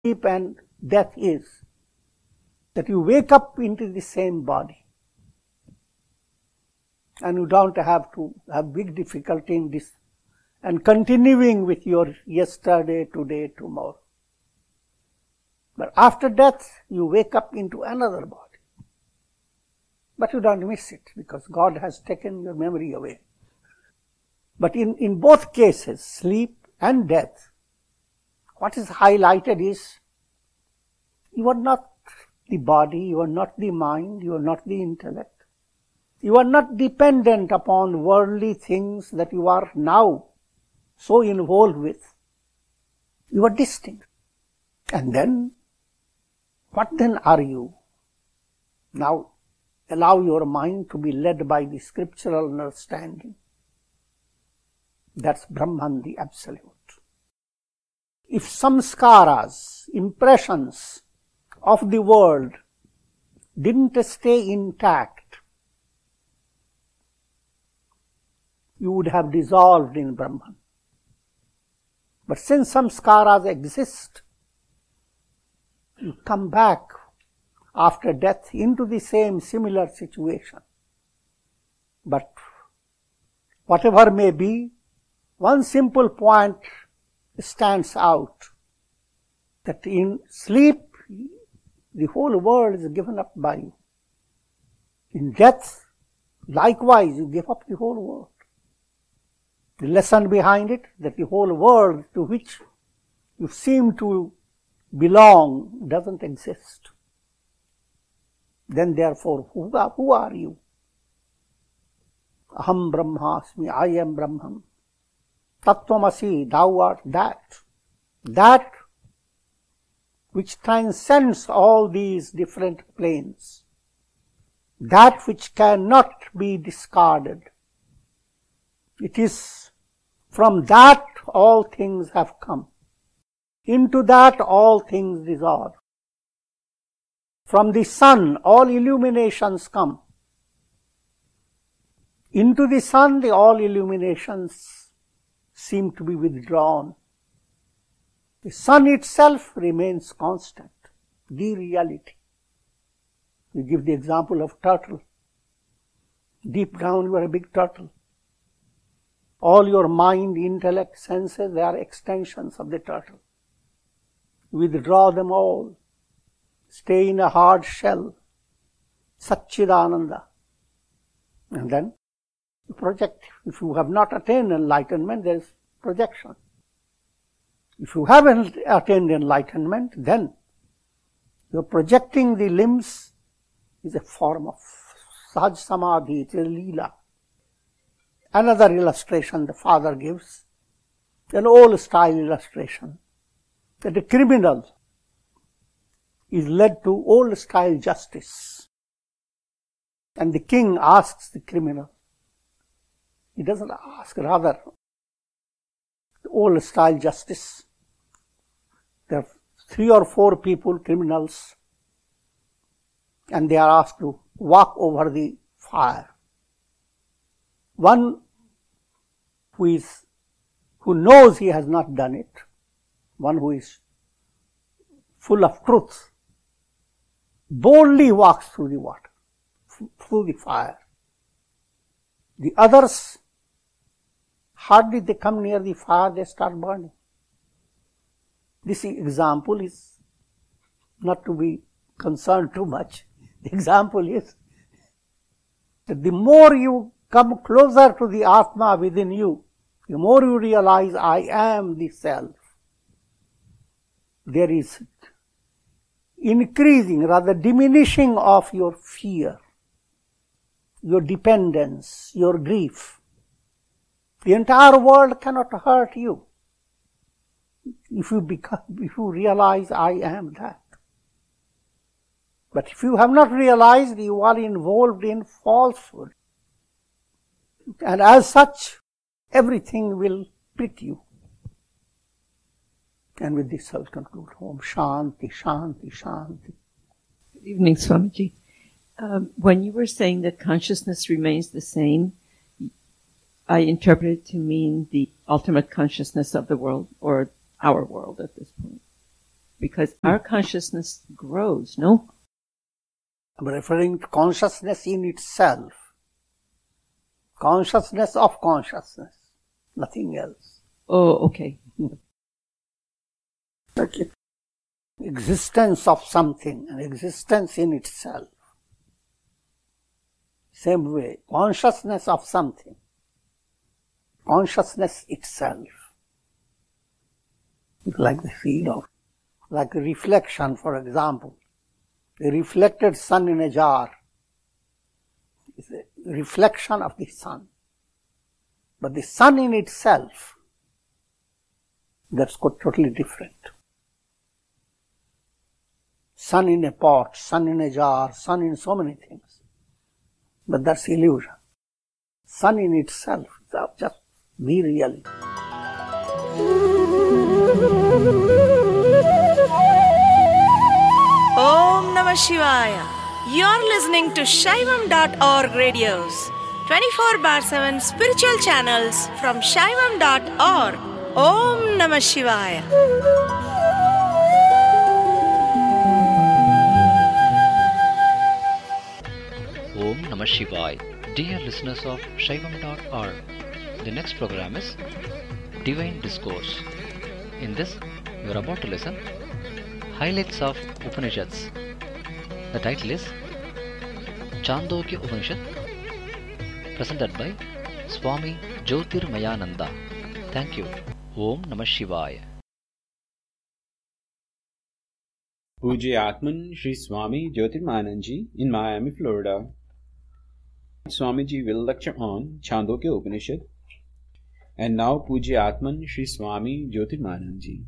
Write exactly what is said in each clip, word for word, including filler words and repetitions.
sleep and death is that you wake up into the same body. And you don't have to have big difficulty in this and continuing with your yesterday, today, tomorrow. But after death, you wake up into another body. But you don't miss it because God has taken your memory away. But in, in both cases, sleep and death, what is highlighted is you are not the body, you are not the mind, you are not the intellect. You are not dependent upon worldly things that you are now so involved with. You are distinct. And then, what then are you? Now, allow your mind to be led by the scriptural understanding. That's Brahman, the Absolute. If samskaras, impressions of the world didn't stay intact, you would have dissolved in Brahman. But since samskaras exist, you come back after death into the same similar situation. But whatever may be, one simple point stands out, that in sleep, the whole world is given up by you. In death, likewise, you give up the whole world. The lesson behind it, that the whole world to which you seem to belong doesn't exist. Then therefore, who are, who are you? Aham Brahmasmi, I am Brahman. Tattvamasi, thou art that. That which transcends all these different planes. That which cannot be discarded. It is from that all things have come. Into that all things dissolve. From the sun all illuminations come. Into the sun the all illuminations seem to be withdrawn. The sun itself remains constant, the reality. We give the example of turtle. Deep down you are a big turtle. All your mind, intellect, senses, they are extensions of the turtle. Withdraw them all. Stay in a hard shell. Satchidananda. And then you project. If you have not attained enlightenment, there is projection. If you haven't attained enlightenment, then you're projecting the limbs is a form of Sahaj Samadhi, it is Leela. Another illustration the father gives, an old style illustration, that a criminal is led to old style justice. And the king asks the criminal. He doesn't ask, rather, the old style justice. There are three or four people, criminals, and they are asked to walk over the fire. One who is, who knows he has not done it, one who is full of truth, boldly walks through the water, through the fire. The others, hardly they come near the fire, they start burning. This example is not to be concerned too much. The example is that the more you come closer to the Atma within you, the more you realize, I am the self. There is increasing, rather diminishing of your fear, your dependence, your grief. The entire world cannot hurt you if you become, if you realize, I am that. But if you have not realized, you are involved in falsehood. And as such, everything will prick you. And with this I'll conclude. Om Shanti, Shanti, Shanti. Good evening, Swamiji. Um, when you were saying that consciousness remains the same, I interpreted it to mean the ultimate consciousness of the world, or our world at this point. Because our consciousness grows, no? I'm referring to consciousness in itself. Consciousness of consciousness. Nothing else. Oh, okay. Okay. Existence of something, an existence in itself. Same way, consciousness of something. Consciousness itself. Like the seed of, like a reflection, for example. A reflected sun in a jar is a reflection of the sun. But the sun in itself, that's totally different. Sun in a pot, sun in a jar, sun in so many things. But that's illusion. Sun in itself, just be reality. Om Namah Shivaya. You're listening to Shaivam dot org radios, twenty-four bar seven spiritual channels from Shaivam dot org. Om Namah Shivaya. Om Namah Shivaya. Dear listeners of Shaivam dot org, the next program is Divine Discourse. In this, you are about to listen Highlights of Upanishads. The title is Chandogya Upanishad, presented by Swami Jyotirmayananda. Thank you. Om Namah Shivaya. Pujya Atman Sri Swami Jyotirmayananda Ji in Miami, Florida. Swamiji will lecture on Chandogya Upanishad. And now Pujya Atman Sri Swami Jyotirmayananda Ji.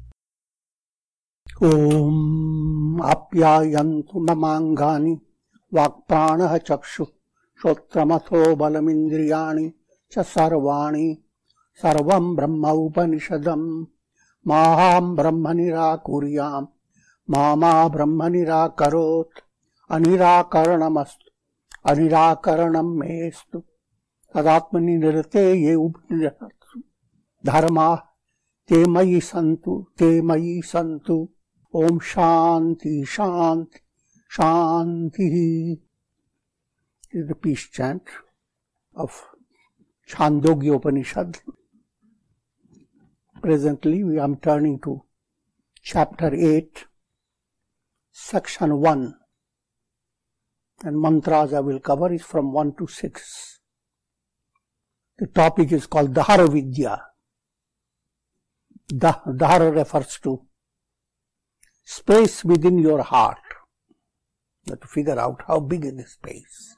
Om Apyayantu Mamangani Vakpranaha Chakshu Shotramatho Balamindriyani Cha Sarvani Sarvam Brahma Upanishadam Maham Brahma Nirakuryam Mama Brahma Nirakarot Anirakaranamastu Anirakaranam Mestu Tadatmani Nirate Ye Upanishadsu Dharma Te Mayi Santu Te Mayi Santu Om Shanti Shanti Shanti is the peace chant of Chandogya Upanishad. Presently we are turning to chapter eight, section one, and mantras I will cover is from one to six. The topic is called Dahara Vidya. Dahara refers to space within your heart. You have to figure out how big is the space.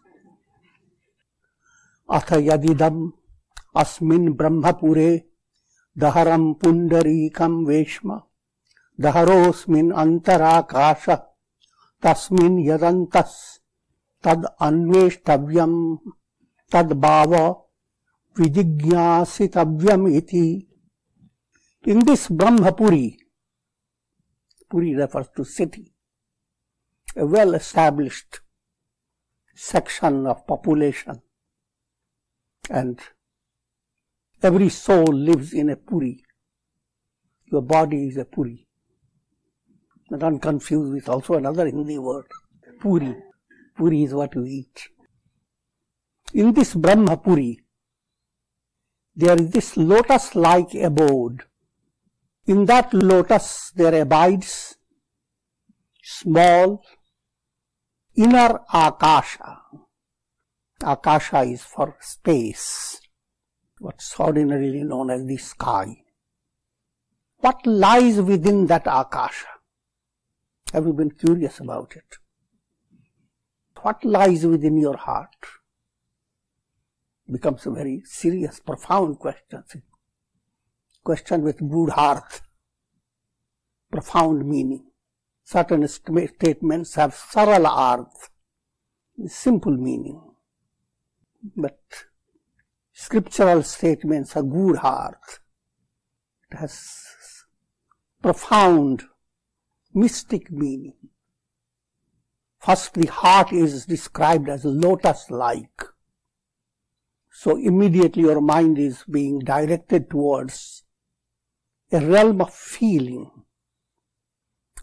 Atha yadidam asmin brahmapure daharam pundarikam veshma daharosmin antarakasha tasmin yadantas tad anveshtavyam tad bhava vidigyasitavyam iti. In this Brahmapuri, Puri refers to city, a well-established section of population, and every soul lives in a Puri. Your body is a Puri. Not confused with also another Hindi word, Puri. Puri is what you eat. In this Brahmapuri, there is this lotus-like abode. In that lotus there abides small inner Akasha. Akasha is for space, what's ordinarily known as the sky. What lies within that Akasha? Have you been curious about it? What lies within your heart? Becomes a very serious, profound question. Question with good heart, profound meaning. Certain statements have sarala arth, simple meaning. But scriptural statements have good heart. It has profound, mystic meaning. First, the heart is described as lotus-like. So immediately your mind is being directed towards a realm of feeling,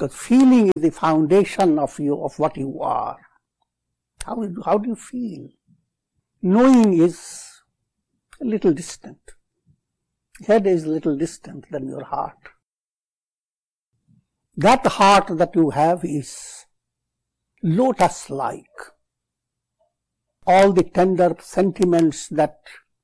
Because feeling is the foundation of you, of what you are. How, how do you feel? Knowing is a little distant. Head is a little distant than your heart. That heart that you have is lotus-like. All the tender sentiments that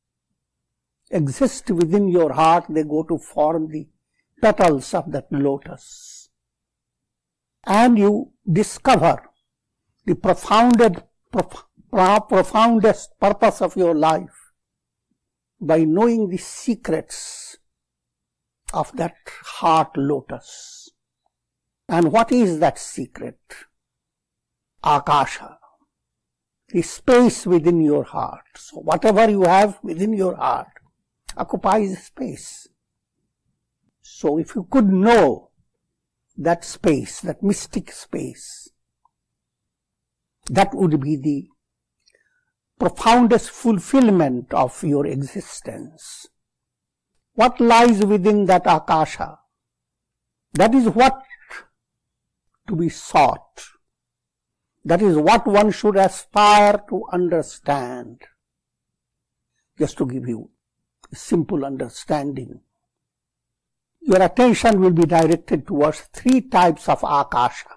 exist within your heart, they go to form the petals of that lotus. And you discover the profounded, prof, profoundest purpose of your life by knowing the secrets of that heart lotus. And what is that secret? Akasha, the space within your heart. So whatever you have within your heart occupies space. So if you could know that space, that mystic space, that would be the profoundest fulfillment of your existence. What lies within that Akasha? That is what to be sought. That is what one should aspire to understand. Just to give you a simple understanding. Your attention will be directed towards three types of Akasha.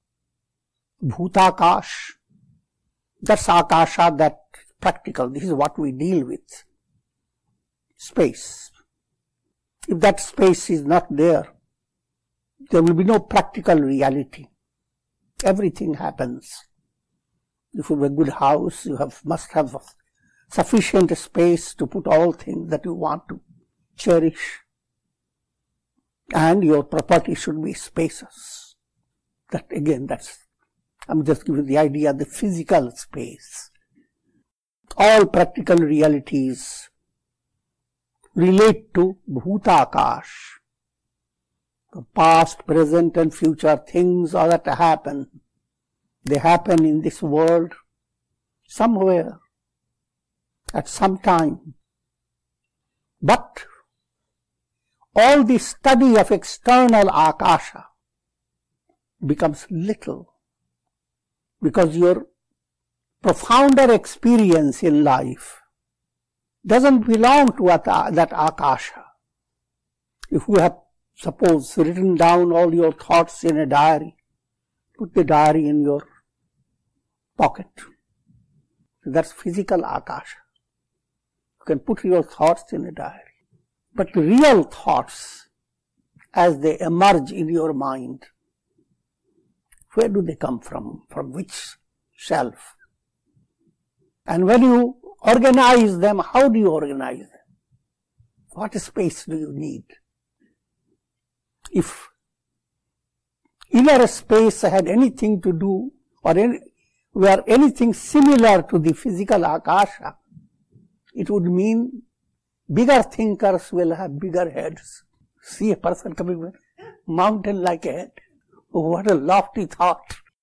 Bhutakash, that's Akasha, that practical, this is what we deal with. Space. If that space is not there, there will be no practical reality. Everything happens. If you have a good house, you have must have sufficient space to put all things that you want to cherish. And your property should be spacious. That again, that's, I'm just giving the idea of the physical space. All practical realities relate to Bhutakash. The past, present and future things all that happen, they happen in this world somewhere, at some time. But all the study of external Akasha becomes little, because your profounder experience in life doesn't belong to that Akasha. If you have, suppose, written down all your thoughts in a diary, put the diary in your pocket. That's physical Akasha. You can put your thoughts in a diary. But real thoughts, as they emerge in your mind, where do they come from? From which self? And when you organize them, how do you organize them? What space do you need? If inner space had anything to do, or any, were anything similar to the physical Akasha, it would mean bigger thinkers will have bigger heads. See a person coming with mountain like a head. Oh, what a lofty thought.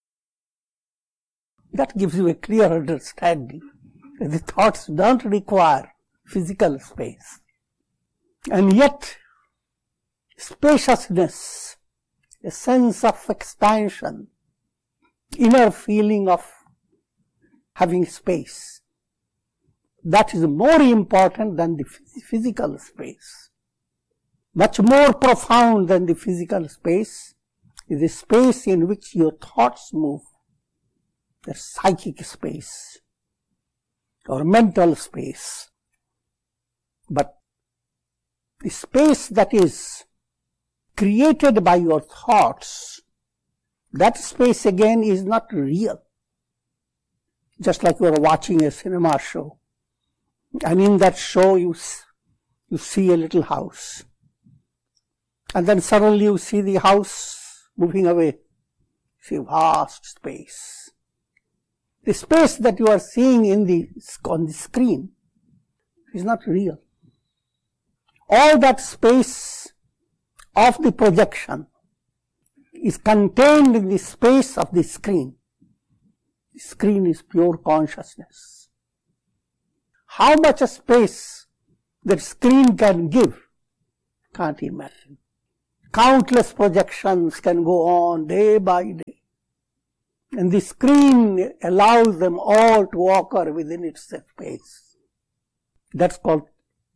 That gives you a clear understanding that the thoughts don't require physical space. And yet, spaciousness, a sense of expansion, inner feeling of having space, that is more important than the physical space. Much more profound than the physical space is the space in which your thoughts move, the psychic space or mental space. But the space that is created by your thoughts, that space again is not real. Just like you are watching a cinema show, and in that show you, you see a little house, and then suddenly you see the house moving away. You see vast space. The space that you are seeing in the, on the screen is not real. All that space of the projection is contained in the space of the screen. The screen is pure consciousness. How much a space that screen can give, can't imagine. countless projections can go on day by day. And the screen allows them all to occur within its space. That's called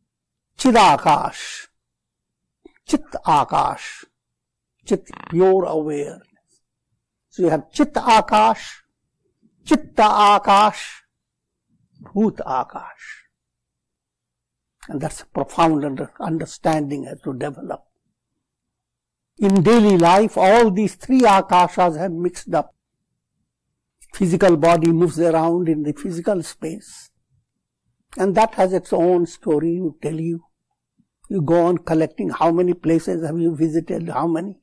Chidakash. Chit Akash. Chit, pure awareness. So you have Chit Akash, Chitta Akash, Bhut Akash. And that's a profound under, understanding has to develop. In daily life, all these three Akashas have mixed up. Physical body moves around in the physical space. And that has its own story to tell you. You go on collecting how many places have you visited, how many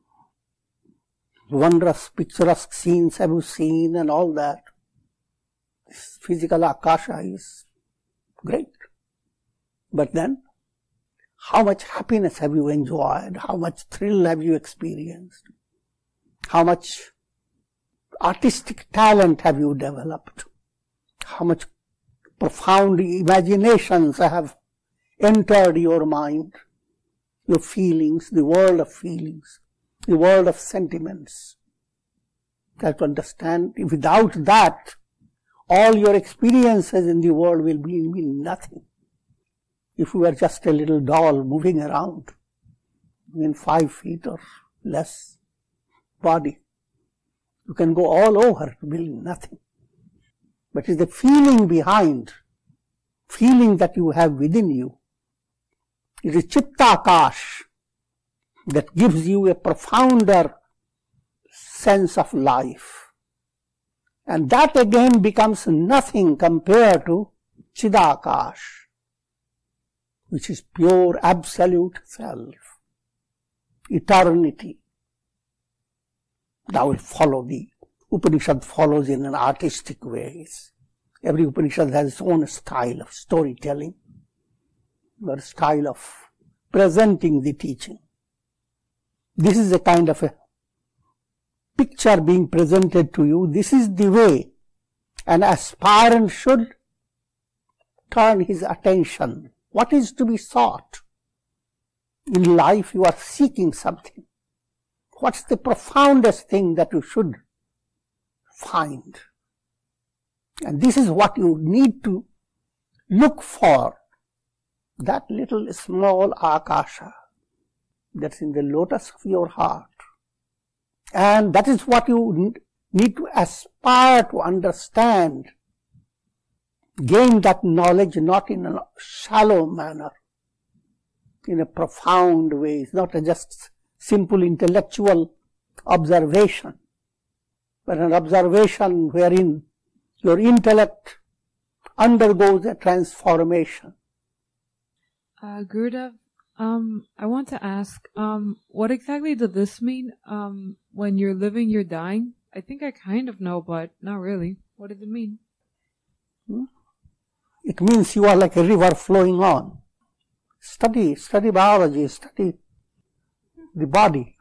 wondrous, picturesque scenes have you seen and all that. This physical Akasha is great. But then, how much happiness have you enjoyed? How much thrill have you experienced? How much artistic talent have you developed? How much profound imaginations have entered your mind, your feelings, the world of feelings, the world of sentiments. You have to understand, without that, all your experiences in the world will be, mean nothing. If you were just a little doll moving around in five feet or less body, you can go all over, it will mean nothing. But it's the feeling behind, feeling that you have within you. It is Chittakash that gives you a profounder sense of life. And that again becomes nothing compared to Chidakash, which is pure absolute self, eternity. That will follow the Upanishad follows in an artistic ways. Every Upanishad has its own style of storytelling, or style of presenting the teaching. This is a kind of a picture being presented to you. This is the way an aspirant should turn his attention. What is to be sought? In life you are seeking something. What's the profoundest thing that you should find? And this is what you need to look for. That little small Akasha that's in the lotus of your heart. And that is what you need to aspire to understand. Gain that knowledge not in a shallow manner, in a profound way. It's not a just simple intellectual observation, but an observation wherein your intellect undergoes a transformation. Uh, Gurudev, um, I want to ask, um, what exactly does this mean? Um, when you're living, you're dying? I think I kind of know, but not really. What does it mean? Hmm? It means you are like a river flowing on. Study, study biology, study the body.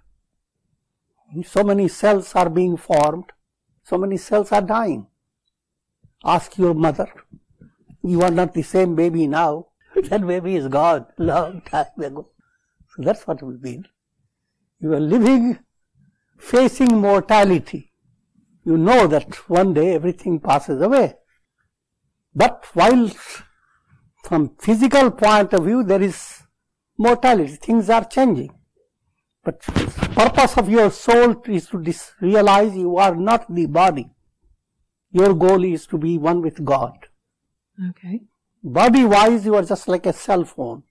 So many cells are being formed, so many cells are dying. Ask your mother. You are not the same baby now. That baby is gone long time ago. So that's what it will mean. You are living, facing mortality. You know that one day everything passes away. But while from physical point of view there is mortality, things are changing. But the purpose of your soul is to dis- realize you are not the body. Your goal is to be one with God. Okay. Body-wise, you are just like a cell phone.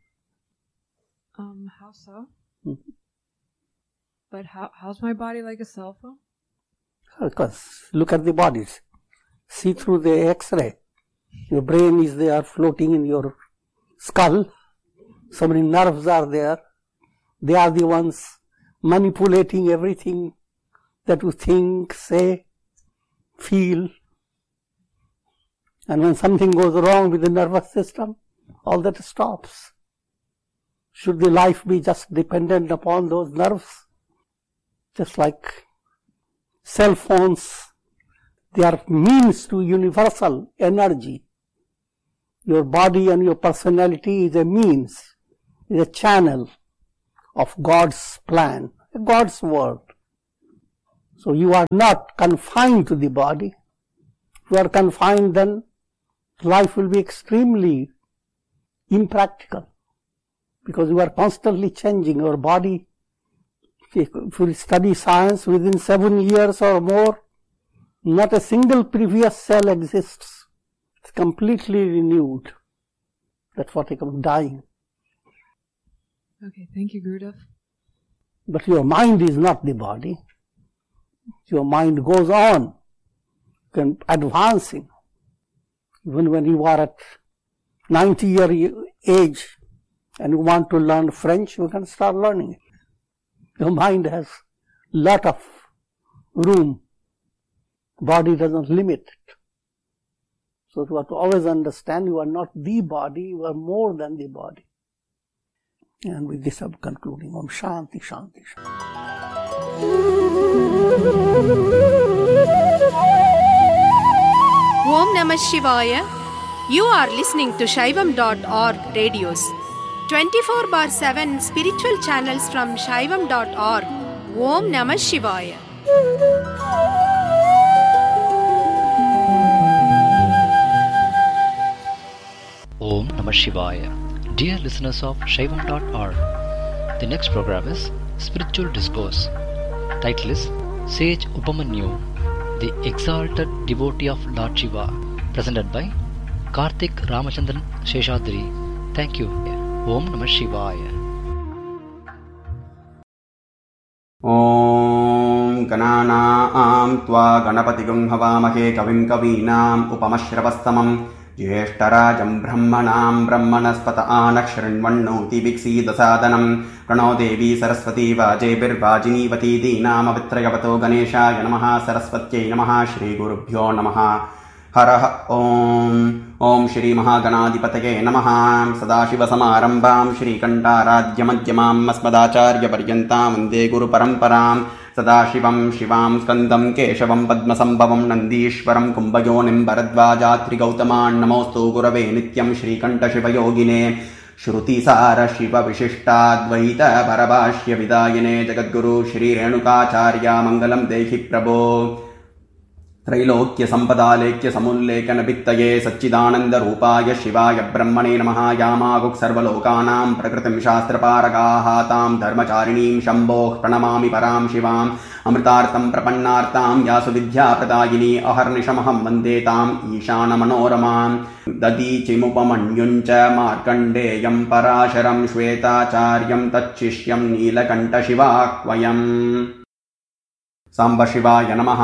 Um, how so? Mm-hmm. But how how's my body like a cell phone? Because look at the bodies. See through the X-ray. Your brain is there floating in your skull. So many nerves are there. They are the ones manipulating everything that you think, say, feel. And when something goes wrong with the nervous system, all that stops. Should the life be just dependent upon those nerves? Just like cell phones, they are means to universal energy. Your body and your personality is a means, is a channel of God's plan, God's word. So you are not confined to the body. If you are confined, then life will be extremely impractical, because you are constantly changing your body. If you study science, within seven years or more, not a single previous cell exists. It's completely renewed. That's what I call dying. Okay, thank you, Gurudev. But your mind is not the body. Your mind goes on, advancing. Even when you are at ninety year age and you want to learn French, you can start learning it. Your mind has lot of room. Body doesn't limit it. So you have to always understand you are not the body, you are more than the body. And with this I'm concluding. Om Shanti, Shanti, Shanti. Om Namah Shivaya. You are listening to Shaivam dot org radios. twenty-four bar seven spiritual channels from Shaivam dot org. Om Namah Shivaya. Om Namah Shivaya. Dear listeners of Shaivam dot org, the next program is Spiritual Discourse. Title is Sage Upamanyu, the Exalted Devotee of Lord Shiva, presented by Karthik Ramachandran Sheshadri. Thank you. Om Namah Shivaya. Om Gananam Tva Ganapatigam Havamahe Kavim Kavinam Upamashravastamam Jyeshtarajam Brahmanam Brahmanaspata Anakshranvannoti Viksidhasadanam Prano Devi Saraswati Vajebir Vajinivati Dinam Avitrayavato Ganeshaya Namaha Saraswatyai Namaha Shri Gurubhyo Namaha Hara Om Om Shri Mahaganadipataye Namaha Sadashiva Samarambam Shri Kantaradhya Madhyamam Asmadacharya Paryantam Vande Guru Paramparam Sadashivam Shivam Skandam Keshavam Padmasambhavam Nandishwaram Kumbhayonim Bharadvajatri Gautaman Namostu Gurave Nityam Shri Kanta Shiva Yogine Shruti Sara Shiva Vishishta Dvaita Parabhashya Vidayine Jagadguru Shri Renukacharya Mangalam Dehi Prabho त्रैलोक्य संपदालेख्य समुल्लेखन भित्तये सच्चिदानंद रूपाय शिवाय ब्रह्मणे नमः यामागुक् सर्वलोकानां प्रकृतिं शास्त्रपारगाः तां धर्मचारिणीं शम्भोः प्रणमामि परां शिवाम् अमृतार्थं प्रपन्नार्तां यासु विद्याप्रदायिनी अहर्निशमहं वन्दे ताम् ईशानमनोरमां ददीचिमुपमन्युञ्च मार्कण्डेयं पराशरं श्वेताचार्यं तच्छिष्यं नीलकण्ठशिवाह्वयम् साम्ब शिवाय नमः.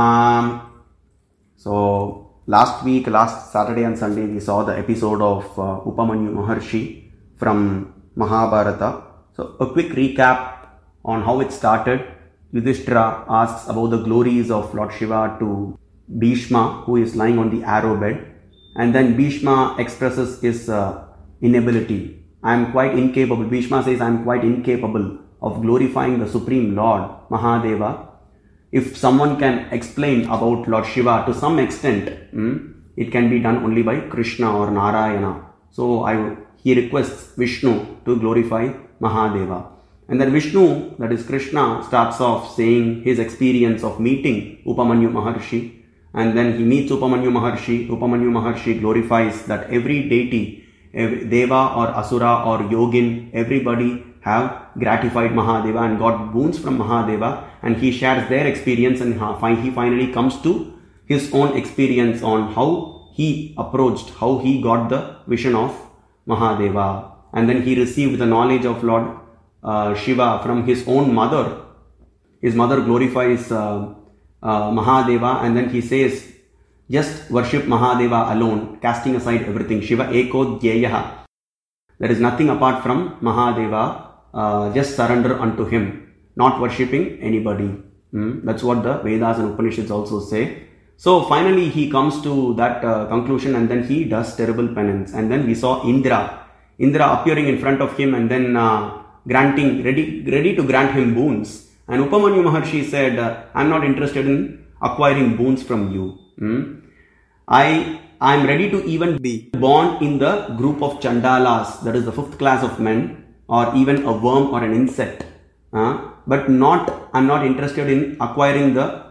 So, last week, last Saturday and Sunday, we saw the episode of uh, Upamanyu Maharshi from Mahabharata. So, a quick recap on how it started. Yudhishthira asks about the glories of Lord Shiva to Bhishma, who is lying on the arrow bed. And then Bhishma expresses his uh, inability. I am quite incapable. Bhishma says, I am quite incapable of glorifying the Supreme Lord, Mahadeva. If someone can explain about Lord Shiva to some extent, hmm, it can be done only by Krishna or Narayana. So I, he requests Vishnu to glorify Mahadeva. And then Vishnu, that is Krishna, starts off saying his experience of meeting Upamanyu Maharshi. And then he meets Upamanyu Maharshi. Upamanyu Maharshi glorifies that every deity, every Deva or Asura or Yogin, everybody have gratified Mahadeva and got boons from Mahadeva, and he shares their experience, and he finally comes to his own experience on how he approached, how he got the vision of Mahadeva. And then he received the knowledge of Lord uh, Shiva from his own mother. His mother glorifies uh, uh, Mahadeva, and then he says, just worship Mahadeva alone, casting aside everything. Shiva eko dhyeyaha. There is nothing apart from Mahadeva. Uh, just surrender unto him, not worshipping anybody. Hmm? That's what the Vedas and Upanishads also say. So finally he comes to that uh, conclusion, and then he does terrible penance. And then we saw Indra, Indra appearing in front of him and then uh, granting, ready, ready to grant him boons. And Upamanyu Maharshi said, uh, I am not interested in acquiring boons from you. Hmm? I I am ready to even be born in the group of Chandalas, that is the fifth class of men, or even a worm or an insect. uh, but not, I'm not interested in acquiring the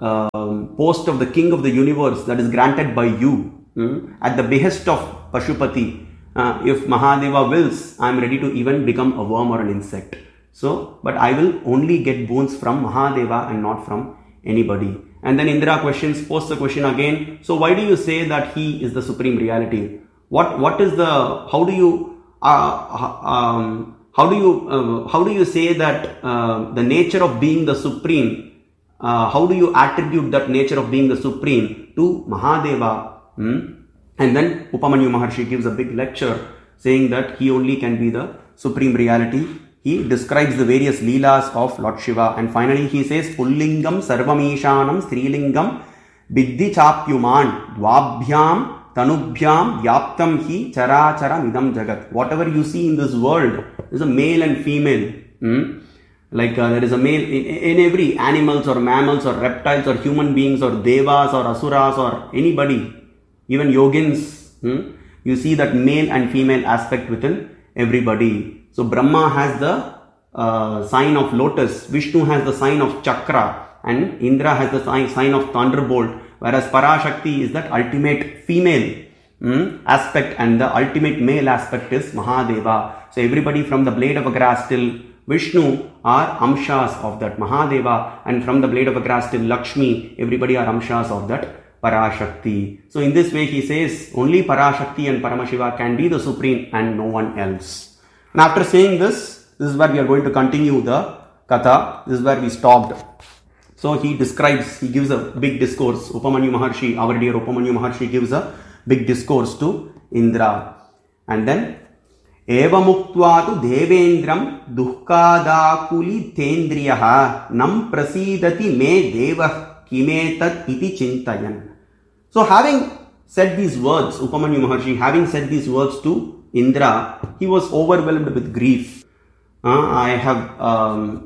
uh, post of the king of the universe that is granted by you um, at the behest of Pashupati. Uh, if Mahadeva wills, I am ready to even become a worm or an insect. So, but I will only get boons from Mahadeva and not from anybody. And then Indra questions, posts the question again. So why do you say that he is the supreme reality? What, what is the, how do you, uh, um, how do you, uh, how do you say that uh, the nature of being the supreme, uh, how do you attribute that nature of being the supreme to Mahadeva? Hmm? And then Upamanyu Maharshi gives a big lecture saying that he only can be the supreme reality. He describes the various leelas of Lord Shiva, and finally he says Pullingam Sarvamishanam Strilingam Biddhi Chapyuman Dvabhyam Tanubhyam Yaptam Hi Chara Chara Midam Jagat. Whatever you see in this world is a male and female. Hmm? Like uh, there is a male in, in every animals or mammals or reptiles or human beings or devas or asuras or anybody. Even yogins, hmm, you see that male and female aspect within everybody. So Brahma has the uh, sign of lotus, Vishnu has the sign of chakra, and Indra has the sign, sign of thunderbolt, whereas Parashakti is that ultimate female hmm, aspect, and the ultimate male aspect is Mahadeva. So everybody from the blade of a grass till Vishnu are amshas of that Mahadeva, and from the blade of a grass till Lakshmi, everybody are amshas of that Parashakti. So in this way he says only Parashakti and Paramashiva can be the supreme and no one else. And after saying this, this is where we are going to continue the Katha. This is where we stopped. So he describes, he gives a big discourse. Upamanyu Maharshi, our dear Upamanyu Maharshi gives a big discourse to Indra. And then Evamuktva tu devendram dukkadakuli tendriyaha nam prasidati me devah kimetat iti chintayan. So having said these words, Upamanyu Maharshi, having said these words to Indra, he was overwhelmed with grief. Uh, I have, um,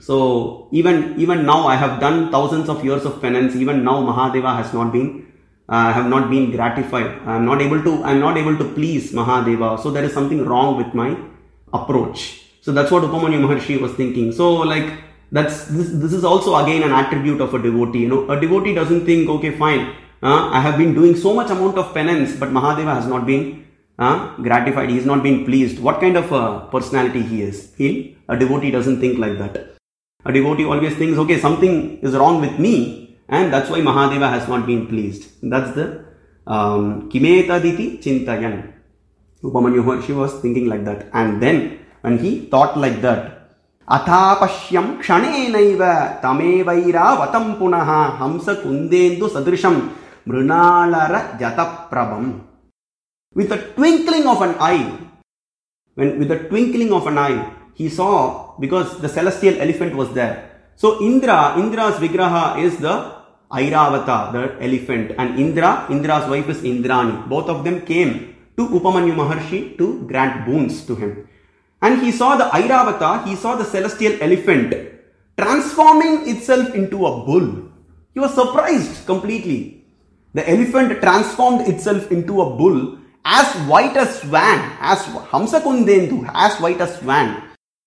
so even, even now I have done thousands of years of penance. Even now Mahadeva has not been, I uh, have not been gratified. I am not able to, I am not able to please Mahadeva. So there is something wrong with my approach. So that's what Upamanyu Maharshi was thinking. So like, that's, this, this is also again an attribute of a devotee. You know, a devotee doesn't think, okay, fine, uh, I have been doing so much amount of penance, but Mahadeva has not been uh, gratified. He has not been pleased. What kind of a personality he is? He, a devotee doesn't think like that. A devotee always thinks, okay, something is wrong with me, and that's why Mahadeva has not been pleased. That's the um, Kimetaditi Chintayan. Upamanyu Maharshi was thinking like that. And then when he thought like that, Athapashyam kshanenaiva tamevaira vatam punaha hamsa kundendu sadrisham mrunalara jataprabham. With a twinkling of an eye, when with a twinkling of an eye, he saw, because the celestial elephant was there. So Indra, Indra's Vigraha is the Airavata, the elephant, and Indra, Indra's wife is Indrani. Both of them came to Upamanyu Maharshi to grant boons to him. And he saw the Airavata, he saw the celestial elephant transforming itself into a bull. He was surprised completely. The elephant transformed itself into a bull as white as swan, as Hamsa Kundendu, as white as swan.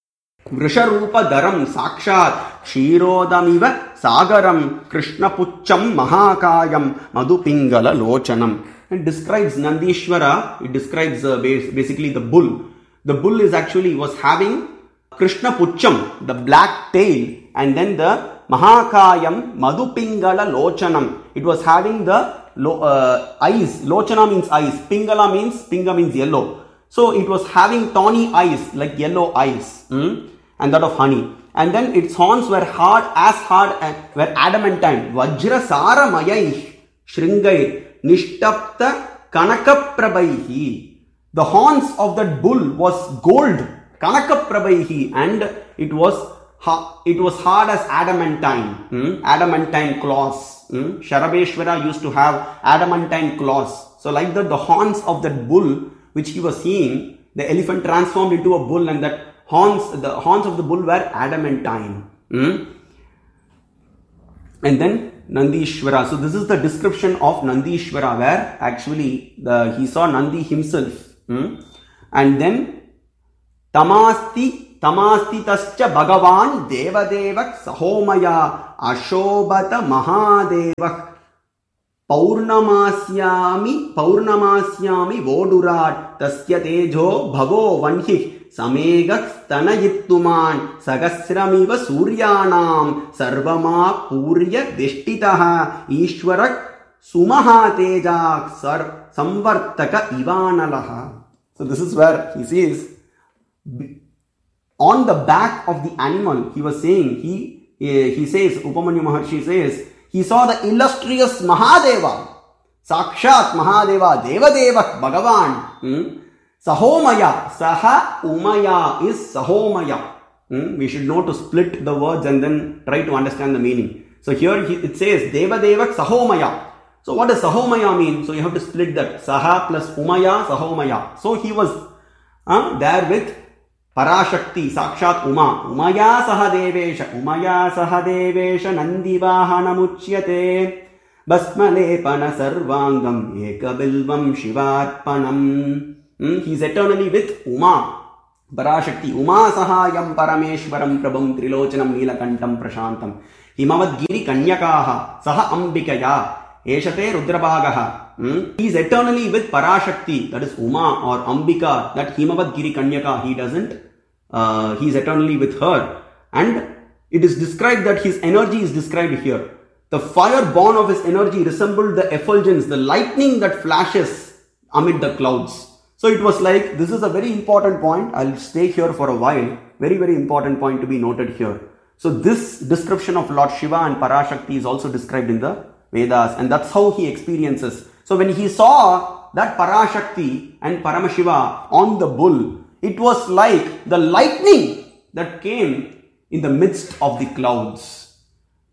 Vrisharupa Dharam Sakshat Kshirodamiva Sagaram Krishna Pucham Mahakayam Madhupingala Lochanam. It describes Nandishvara, it describes uh, basically the bull. The bull is actually was having Krishna Pucham, the black tail, and then the Mahakayam Madhupingala Lochanam. It was having the lo, uh, eyes. Lochana means eyes. Pingala means, Pinga means yellow. So it was having tawny eyes, like yellow eyes, hmm? and that of honey. And then its horns were hard, as hard as were adamantine. Vajra Sara Mayai Shringai Nishtapta Kanakaprabhaihi. The horns of that bull was gold, Kanakaprabhaihi, and it was it was hard as adamantine, hmm? adamantine claws. Hmm? Sharabeshwara used to have adamantine claws. So like that, the horns of that bull which he was seeing, the elephant transformed into a bull, and that horns, the horns of the bull were adamantine. Hmm? And then Nandishvara. So this is the description of Nandishvara, where actually the, he saw Nandi himself. Hmm? And then Tamasti tamasthi tascha bhagavan devadevak sahomaya ashobata mahadevak Paurnamasyami Paurnamasyami vodurat tasya tejo bhavo vanhih samegak stanayittuman sagasramiva suryanam sarvama purya dishtitaha ishwarak sumaha tejak sar samvartaka ivanalaha. So this is where he says, on the back of the animal, he was saying, he, he says, Upamanyu Maharshi says, he saw the illustrious Mahadeva, Sakshat Mahadeva, Devadeva, Bhagavan, hmm? Sahomaya, Saha Umaya is Sahomaya. Hmm? We should know to split the words and then try to understand the meaning. So here he, it says Devadeva Sahomaya. So what does Sahomaya mean? So you have to split that. Saha plus Umaya, Sahomaya. So he was uh, there with Parashakti, Sakshat Uma, Umaya Sahadevesha, Umaya Sahadevesha Nandivahanamuchyate, Basmalepana Sarvangam, Ekabilvam Shivarpanam. Hmm? He is eternally with Uma, Parashakti, Uma Sahayam Parameshwaram Prabham Trilochanam Neelakantam Prashantam, Himavad Giri Kanyakaha, Saha Ambikaya, Eshate Rudrabhagaha. Hmm? He is eternally with Parashakti, that is Uma or Ambika, that Himavad Giri Kanyaka, he doesn't, uh, he is eternally with her. And it is described that his energy is described here. The fire born of his energy resembled the effulgence, the lightning that flashes amid the clouds. So it was like, this is a very important point. I'll stay here for a while. Very, very important point to be noted here. So this description of Lord Shiva and Parashakti is also described in the Vedas, and that's how he experiences. So when he saw that Parashakti and Paramashiva on the bull, it was like the lightning that came in the midst of the clouds.